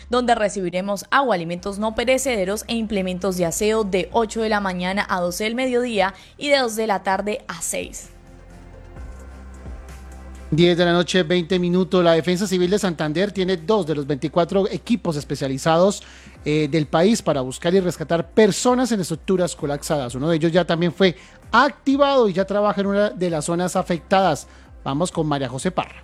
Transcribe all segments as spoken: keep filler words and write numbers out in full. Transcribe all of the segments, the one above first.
donde recibiremos agua, alimentos no perecederos e implementos de aseo de ocho de la mañana a doce del mediodía y de dos de la tarde a seis. diez de la noche, veinte minutos. La Defensa Civil de Santander tiene dos de los veinticuatro equipos especializados eh, del país para buscar y rescatar personas en estructuras colapsadas. Uno de ellos ya también fue activado y ya trabaja en una de las zonas afectadas. Vamos con María José Parra.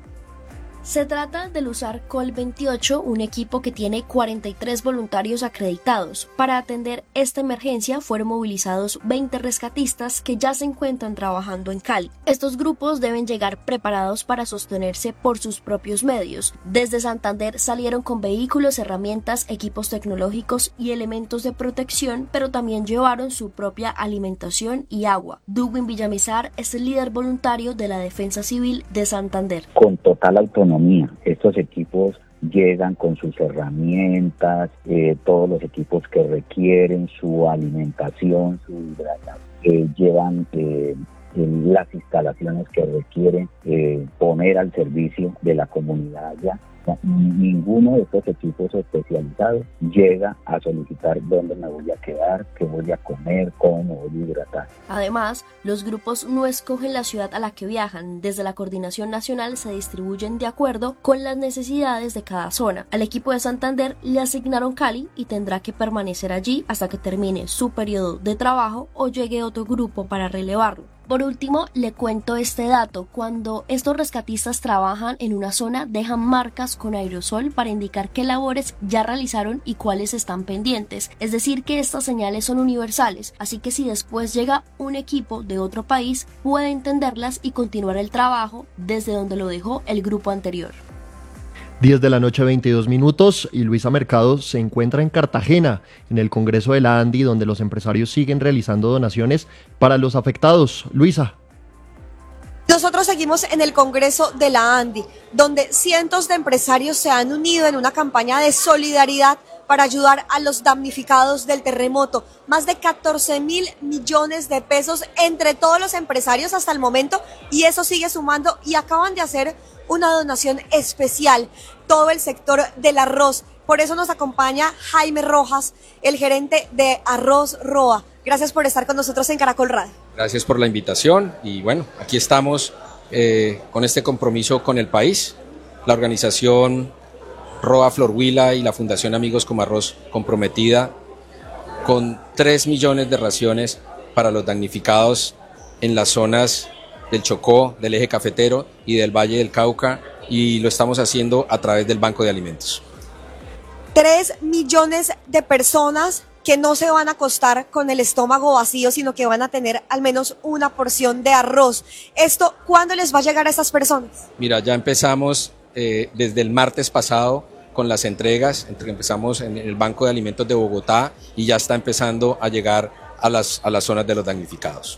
Se trata del USAR Col veintiocho, un equipo que tiene cuarenta y tres voluntarios acreditados. Para atender esta emergencia fueron movilizados veinte rescatistas que ya se encuentran trabajando en Cali. Estos grupos deben llegar preparados para sostenerse por sus propios medios. Desde Santander salieron con vehículos, herramientas, equipos tecnológicos y elementos de protección, pero también llevaron su propia alimentación y agua. Duwin Villamizar es el líder voluntario de la Defensa Civil de Santander. Con total autonomía. Estos equipos llegan con sus herramientas, eh, todos los equipos que requieren, su alimentación, su hidratación, eh, llevan eh, las instalaciones que requieren eh, poner al servicio de la comunidad allá. O sea, ninguno de estos equipos especializados llega a solicitar dónde me voy a quedar, qué voy a comer, cómo me voy a hidratar. Además, los grupos no escogen la ciudad a la que viajan. Desde la Coordinación Nacional se distribuyen de acuerdo con las necesidades de cada zona. Al equipo de Santander le asignaron Cali y tendrá que permanecer allí hasta que termine su periodo de trabajo o llegue otro grupo para relevarlo. Por último, le cuento este dato. Cuando estos rescatistas trabajan en una zona, dejan marcas con aerosol para indicar qué labores ya realizaron y cuáles están pendientes. Es decir, que estas señales son universales, así que si después llega un equipo de otro país, puede entenderlas y continuar el trabajo desde donde lo dejó el grupo anterior. diez de la noche, veintidós minutos, y Luisa Mercado se encuentra en Cartagena, en el Congreso de la ANDI, donde los empresarios siguen realizando donaciones para los afectados. Luisa. Nosotros seguimos en el Congreso de la ANDI, donde cientos de empresarios se han unido en una campaña de solidaridad para ayudar a los damnificados del terremoto. Más de catorce mil millones de pesos entre todos los empresarios hasta el momento, y eso sigue sumando, y acaban de hacer una donación especial, todo el sector del arroz. Por eso nos acompaña Jaime Rojas, el gerente de Arroz Roa. Gracias por estar con nosotros en Caracol Radio. Gracias por la invitación y bueno, aquí estamos eh, con este compromiso con el país. La organización Roa Florhuila y la Fundación Amigos Como Arroz comprometida con tres millones de raciones para los damnificados en las zonas del Chocó, del eje cafetero y del Valle del Cauca, y lo estamos haciendo a través del Banco de Alimentos. Tres millones de personas que no se van a acostar con el estómago vacío, sino que van a tener al menos una porción de arroz. ¿Esto cuándo les va a llegar a estas personas? Mira, ya empezamos eh, desde el martes pasado con las entregas, empezamos en el Banco de Alimentos de Bogotá y ya está empezando a llegar a las, a las zonas de los damnificados.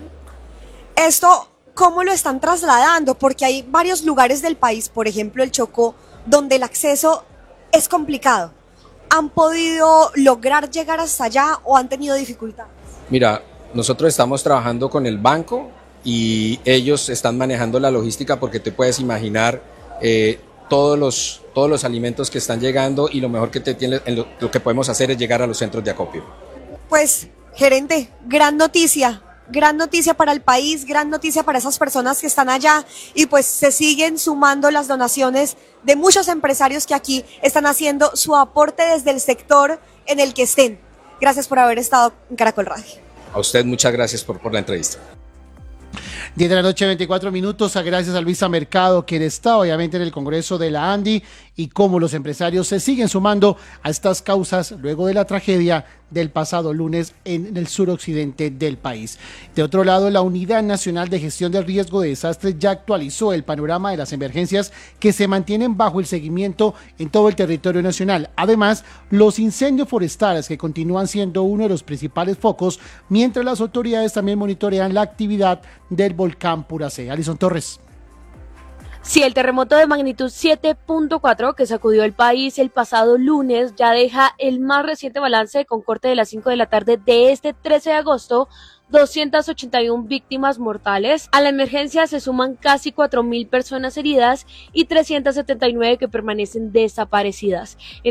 Esto, ¿cómo lo están trasladando? Porque hay varios lugares del país, por ejemplo el Chocó, donde el acceso es complicado. ¿Han podido lograr llegar hasta allá o han tenido dificultades? Mira, nosotros estamos trabajando con el banco y ellos están manejando la logística, porque te puedes imaginar eh, todos los, todos los alimentos que están llegando, y lo mejor que te tiene, lo, lo que podemos hacer es llegar a los centros de acopio. Pues, gerente, gran noticia. Gran noticia para el país, gran noticia para esas personas que están allá, y pues se siguen sumando las donaciones de muchos empresarios que aquí están haciendo su aporte desde el sector en el que estén. Gracias por haber estado en Caracol Radio. A usted muchas gracias por, por la entrevista. diez de la noche, veinticuatro minutos. Gracias a Luisa Mercado, quien está obviamente en el Congreso de la ANDI, y cómo los empresarios se siguen sumando a estas causas luego de la tragedia del pasado lunes en el suroccidente del país. De otro lado, la Unidad Nacional de Gestión del Riesgo de Desastres ya actualizó el panorama de las emergencias que se mantienen bajo el seguimiento en todo el territorio nacional. Además, los incendios forestales, que continúan siendo uno de los principales focos, mientras las autoridades también monitorean la actividad del volcán Puracé. Alison Torres. Sí, el terremoto de magnitud siete punto cuatro que sacudió el país el pasado lunes ya deja el más reciente balance con corte de las cinco de la tarde de este trece de agosto, doscientas ochenta y una víctimas mortales. A la emergencia se suman casi cuatro mil personas heridas y trescientas setenta y nueve que permanecen desaparecidas.